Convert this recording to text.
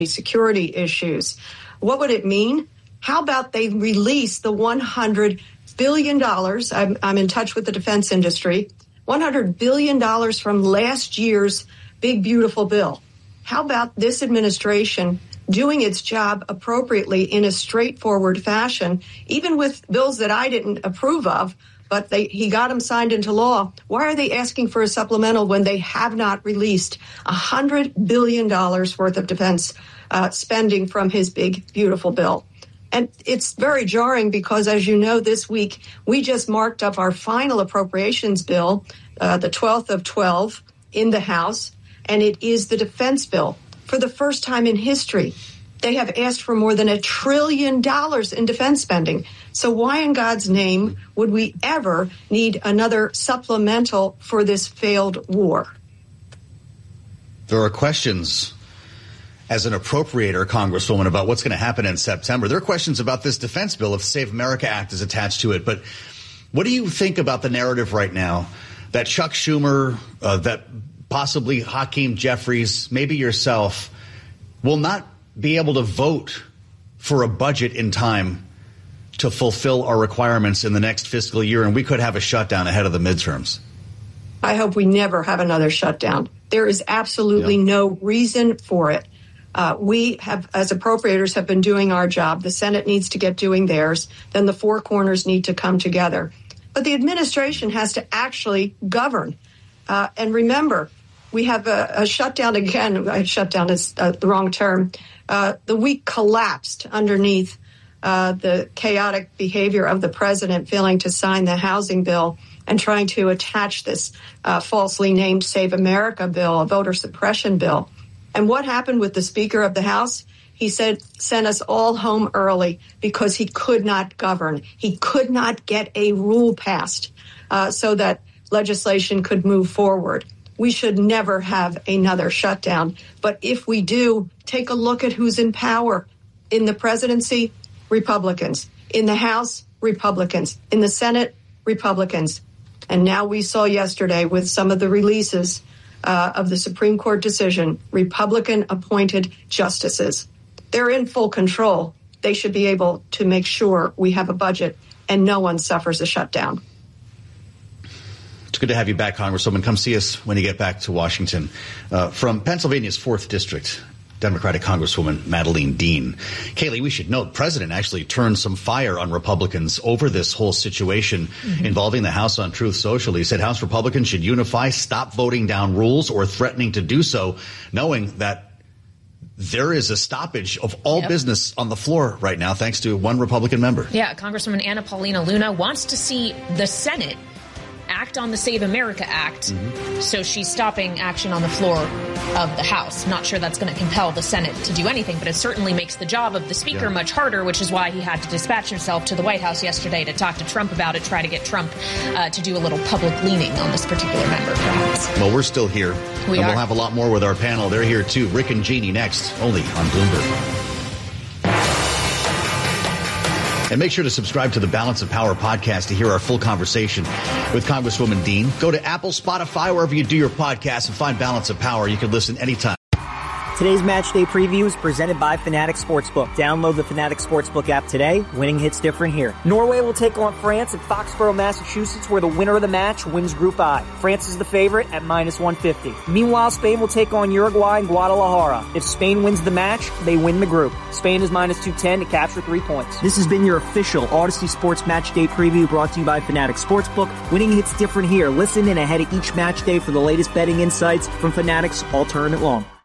security issues. What would it mean? How about they release the $100 billion? I'm in touch with the defense industry. $100 billion from last year's big, beautiful bill. How about this administration doing its job appropriately in a straightforward fashion, even with bills that I didn't approve of, but he got them signed into law? Why are they asking for a supplemental when they have not released $100 billion worth of defense spending from his big, beautiful bill? And it's very jarring because, as you know, this week we just marked up our final appropriations bill, the 12th of 12 in the House, and it is the defense bill. For the first time in history, they have asked for more than $1 trillion in defense spending. So why in God's name would we ever need another supplemental for this failed war? There are questions as an appropriator, Congresswoman, about what's going to happen in September. There are questions about this defense bill if the Save America Act is attached to it. But what do you think about the narrative right now that Chuck Schumer, that possibly Hakeem Jeffries, maybe yourself, will not be able to vote for a budget in time to fulfill our requirements in the next fiscal year, and we could have a shutdown ahead of the midterms? I hope we never have another shutdown. There is absolutely no reason for it. We have, as appropriators, have been doing our job. The Senate needs to get doing theirs. Then the four corners need to come together. But the administration has to actually govern. And remember, we have a shutdown again. Shutdown is the wrong term. The week collapsed underneath the chaotic behavior of the president failing to sign the housing bill and trying to attach this falsely named Save America bill, a voter suppression bill. And what happened with the Speaker of the House? He said, sent us all home early because he could not govern. He could not get a rule passed so that legislation could move forward. We should never have another shutdown. But if we do, take a look at who's in power. In the presidency, Republicans. In the House, Republicans. In the Senate, Republicans. And now we saw yesterday with some of the releases of the Supreme Court decision, Republican-appointed justices. They're in full control. They should be able to make sure we have a budget and no one suffers a shutdown. It's good to have you back, Congresswoman. Come see us when you get back to Washington. From Pennsylvania's 4th District, Democratic Congresswoman Madeleine Dean. Kayleigh, we should note, the president actually turned some fire on Republicans over this whole situation involving the House on Truth Social. He said House Republicans should unify, stop voting down rules or threatening to do so, knowing that there is a stoppage of all business on the floor right now, thanks to one Republican member. Yeah, Congresswoman Anna Paulina Luna wants to see the Senate act on the Save America Act, so she's stopping action on the floor of the House. Not sure that's going to compel the Senate to do anything, but it certainly makes the job of the Speaker much harder, which is why he had to dispatch himself to the White House yesterday to talk to Trump about it, try to get Trump to do a little public leaning on this particular member, perhaps. Well, we're still here. We'll have a lot more with our panel. They're here, too. Rick and Jeannie next, only on Bloomberg. And make sure to subscribe to the Balance of Power podcast to hear our full conversation with Congresswoman Dean. Go to Apple, Spotify, wherever you do your podcast, and find Balance of Power. You can listen anytime. Today's Match Day preview is presented by Fanatics Sportsbook. Download the Fanatics Sportsbook app today. Winning hits different here. Norway will take on France at Foxborough, Massachusetts, where the winner of the match wins Group I. France is the favorite at -150. Meanwhile, Spain will take on Uruguay in Guadalajara. If Spain wins the match, they win the group. Spain is -210 to capture 3 points. This has been your official Odyssey Sports Match Day preview brought to you by Fanatics Sportsbook. Winning hits different here. Listen in ahead of each match day for the latest betting insights from Fanatics all tournament long.